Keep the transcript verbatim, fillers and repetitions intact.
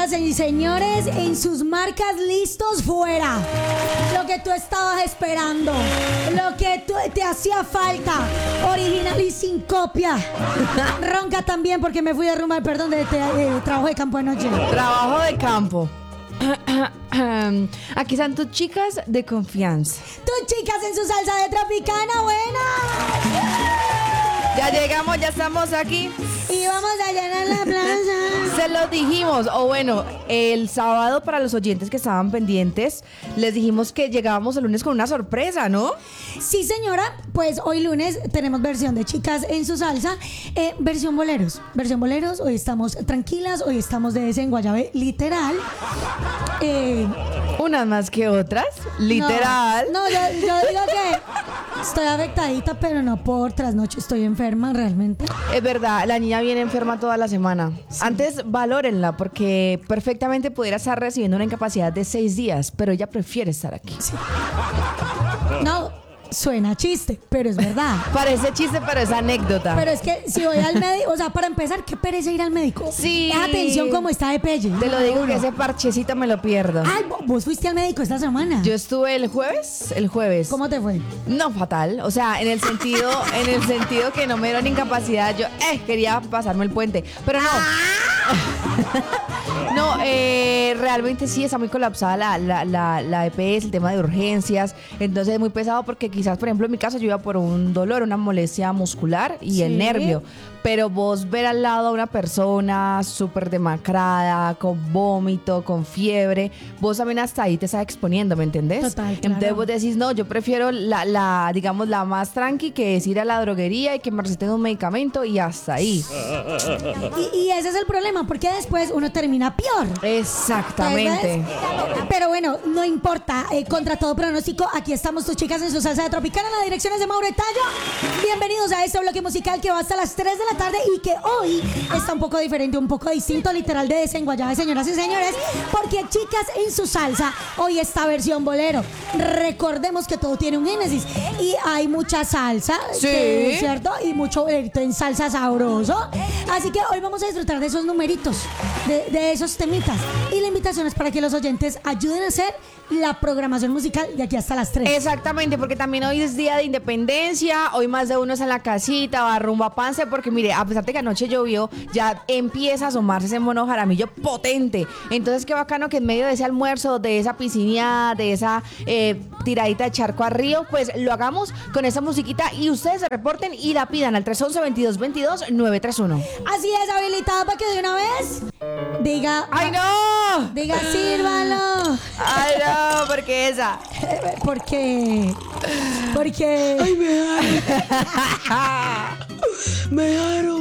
chicas y señores, en sus marcas listos fuera. Lo que tú estabas esperando, lo que tú, te hacía falta, original y sin copia. Ronca también porque me fui de rumba, perdón, de, de, de trabajo de campo anoche. Trabajo de campo. Aquí están tus chicas de confianza. Tus chicas en su salsa de tropicana, buena. Ya llegamos, ya estamos aquí. Y vamos a llenar la plaza. Se lo dijimos, o bueno, el sábado para los oyentes que estaban pendientes, les dijimos que llegábamos el lunes con una sorpresa, ¿no? Sí, señora, pues hoy lunes tenemos versión de chicas en su salsa, eh, versión boleros. Versión boleros, hoy estamos tranquilas, hoy estamos de ese en Guayabé, literal. Eh, Unas más que otras, literal. No, no yo, yo digo que estoy afectadita, pero no por trasnoche, estoy enferma realmente. Es verdad, la niña viene enferma toda la semana. Sí. Antes, valórenla, porque perfectamente pudiera estar recibiendo una incapacidad de seis días, pero ella prefiere estar aquí. Sí. No. Suena chiste, pero es verdad. Parece chiste, pero es anécdota. Pero es que si voy al médico, o sea, para empezar, qué pereza ir al médico. Sí. Esa atención como está de pelle. Te lo digo que ese parchecito me lo pierdo. Ay, vos fuiste al médico esta semana. Yo estuve el jueves, el jueves. ¿Cómo te fue? No, fatal. O sea, en el sentido, en el sentido que no me dieron incapacidad. Yo, eh, quería pasarme el puente, pero no. No, eh, realmente sí está muy colapsada la, la, la, la E P S, el tema de urgencias. Entonces es muy pesado porque quizás, por ejemplo, en mi caso yo iba por un dolor, una molestia muscular y sí. el nervio. Pero vos ver al lado a una persona súper demacrada, con vómito, con fiebre, vos también hasta ahí te estás exponiendo, ¿me entendés? Total, claro. Entonces vos decís, no, yo prefiero la, la, digamos, la más tranqui, que es ir a la droguería y que me receten un medicamento y hasta ahí. Y, y ese es el problema, porque después uno termina peor. Exactamente. Pero bueno, no importa, eh, contra todo pronóstico, aquí estamos tus chicas en su salsa de tropicana. La dirección es de Mauro Tallo. Bienvenidos a este bloque musical que va hasta las tres de la tarde y que hoy está un poco diferente, un poco distinto, literal de desenguayada, señoras y señores, porque chicas en su salsa, hoy está versión bolero. Recordemos que todo tiene un génesis y hay mucha salsa, sí, que, ¿cierto? Y mucho bolerito en salsa sabroso. Así que hoy vamos a disfrutar de esos numeritos, de, de esos temitas. Y la invitación es para que los oyentes ayuden a hacer la programación musical de aquí hasta las tres. Exactamente, porque también hoy es día de independencia, hoy más de uno está en la casita, va rumbo a Pance, porque mire, a pesar de que anoche llovió, ya empieza a asomarse ese mono jaramillo potente. Entonces qué bacano que en medio de ese almuerzo, de esa piscina, de esa eh, tiradita de charco a río, pues lo hagamos con esa musiquita y ustedes se reporten y la pidan al tres once, veintidós veintidós, nueve tres uno. Así es, habilitada para que de una vez diga... ¡Ay, no! Diga, sírvalo. ¡Ay, no! ¿Por qué esa? Porque... Porque... ¡Ay, me aro! ¡Me aro!